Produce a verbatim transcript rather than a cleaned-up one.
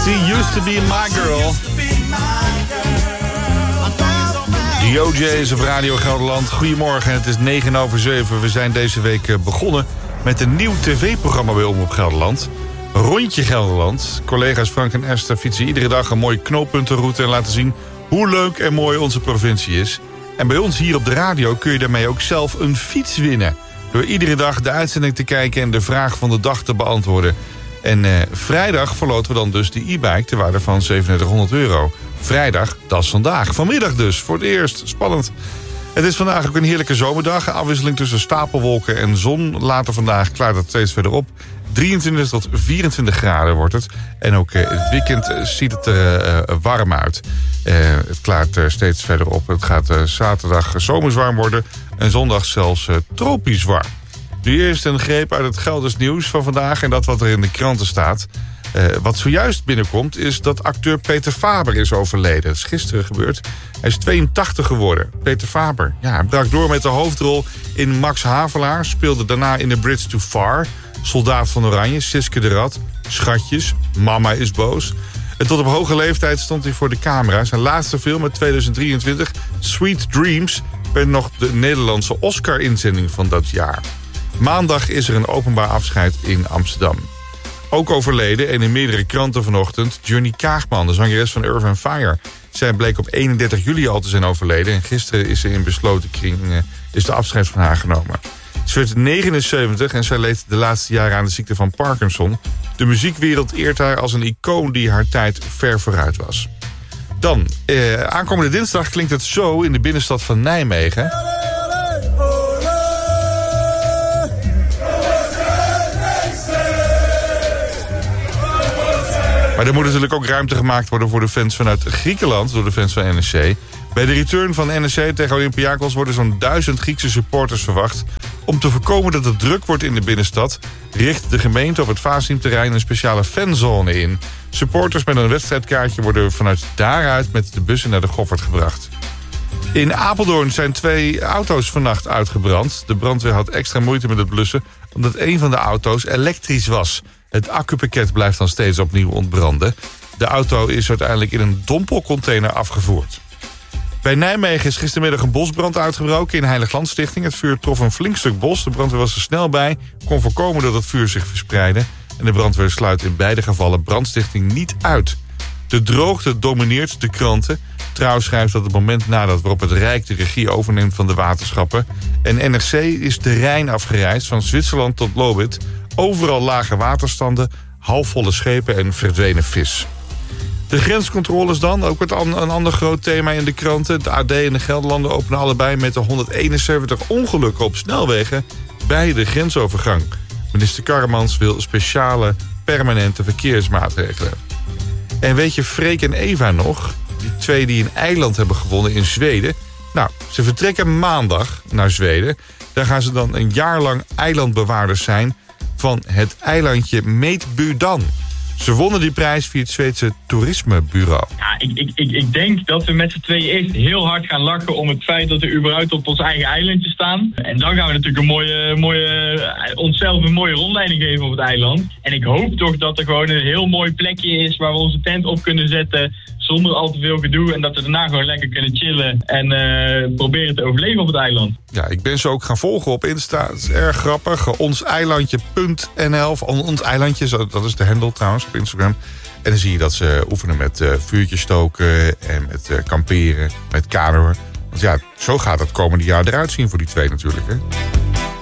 She used to be my girl. De O J's op Radio Gelderland. Goedemorgen, het is negen over zeven. We zijn deze week begonnen met een nieuw tv-programma bij Omroep Gelderland. Rondje Gelderland. Collega's Frank en Esther fietsen iedere dag een mooie knooppuntenroute en laten zien hoe leuk en mooi onze provincie is. En bij ons hier op de radio kun je daarmee ook zelf een fiets winnen. Door iedere dag de uitzending te kijken en de vraag van de dag te beantwoorden. En eh, vrijdag verloten we dan dus de e-bike ter waarde van zevenentwintighonderd euro. Vrijdag, dat is vandaag. Vanmiddag dus, voor het eerst. Spannend. Het is vandaag ook een heerlijke zomerdag. Een afwisseling tussen stapelwolken en zon. Later vandaag klaart het steeds verder op. drieëntwintig tot vierentwintig graden wordt het. En ook uh, het weekend uh, ziet het er uh, warm uit. Uh, het klaart uh, steeds verder op. Het gaat uh, zaterdag zomers warm worden. En zondag zelfs uh, tropisch warm. Nu eerst een greep uit het Gelders nieuws van vandaag. En dat wat er in de kranten staat. Uh, wat zojuist binnenkomt is dat acteur Peter Faber is overleden. Dat is gisteren gebeurd. Hij is tweeëntachtig geworden. Peter Faber. Ja, hij brak door met de hoofdrol in Max Havelaar. Speelde daarna in The Bridge Too Far. Soldaat van Oranje, Siske de Rat, Schatjes, Mama is boos. En tot op hoge leeftijd stond hij voor de camera. Zijn laatste film uit tweeduizend drieëntwintig, Sweet Dreams, werd nog de Nederlandse Oscar-inzending van dat jaar. Maandag is er een openbaar afscheid in Amsterdam. Ook overleden, en in meerdere kranten vanochtend, Johnny Kaagman, de zangeres van Earth and Fire. Zij bleek op eenendertig juli al te zijn overleden. En gisteren is ze in besloten kring, uh, is de afscheid van haar genomen. Ze werd negenenzeventig en zij leed de laatste jaren aan de ziekte van Parkinson. De muziekwereld eert haar als een icoon die haar tijd ver vooruit was. Dan, eh, aankomende dinsdag klinkt het zo in de binnenstad van Nijmegen. Maar er moet natuurlijk ook ruimte gemaakt worden voor de fans vanuit Griekenland, door de fans van N E C. Bij de return van N E C tegen Olympiakos worden zo'n duizend Griekse supporters verwacht. Om te voorkomen dat het druk wordt in de binnenstad, richt de gemeente op het Vaasniemterrein een speciale fanzone in. Supporters met een wedstrijdkaartje worden vanuit daaruit met de bussen naar de Goffert gebracht. In Apeldoorn zijn twee auto's vannacht uitgebrand. De brandweer had extra moeite met het blussen, omdat een van de auto's elektrisch was. Het accupakket blijft dan steeds opnieuw ontbranden. De auto is uiteindelijk in een dompelcontainer afgevoerd. Bij Nijmegen is gistermiddag een bosbrand uitgebroken in Heiliglandstichting. Het vuur trof een flink stuk bos. De brandweer was er snel bij, kon voorkomen dat het vuur zich verspreidde. En de brandweer sluit in beide gevallen brandstichting niet uit. De droogte domineert de kranten. Trouw schrijft dat het moment nadat waarop het Rijk de regie overneemt van de waterschappen. En N R C is de Rijn afgereisd, van Zwitserland tot Lobit. Overal lage waterstanden, halfvolle schepen en verdwenen vis. De grenscontroles dan, ook een ander groot thema in de kranten. De A D en de Gelderlanden openen allebei met de honderdeenenzeventig ongelukken op snelwegen bij de grensovergang. Minister Karremans wil speciale permanente verkeersmaatregelen. En weet je Freek en Eva nog? Die twee die een eiland hebben gewonnen in Zweden. Nou, ze vertrekken maandag naar Zweden. Daar gaan ze dan een jaar lang eilandbewaarders zijn van het eilandje Meetbudan. Ze wonnen die prijs via het Zweedse toerismebureau. Ja, ik, ik, ik, ik denk dat we met z'n tweeën eerst heel hard gaan lachen om het feit dat we überhaupt op ons eigen eilandje staan. En dan gaan we natuurlijk een mooie, mooie, onszelf een mooie rondleiding geven op het eiland. En ik hoop toch dat er gewoon een heel mooi plekje is waar we onze tent op kunnen zetten zonder al te veel gedoe. En dat we daarna gewoon lekker kunnen chillen en uh, proberen te overleven op het eiland. Ja, ik ben ze ook gaan volgen op Insta. Het is erg grappig. onseilandje punt n l. Of ons eilandje, dat is de handle trouwens op Instagram. En dan zie je dat ze oefenen met uh, vuurtjes stoken en met uh, kamperen, met kanoën. Want ja, zo gaat het komende jaar eruit zien voor die twee natuurlijk, hè.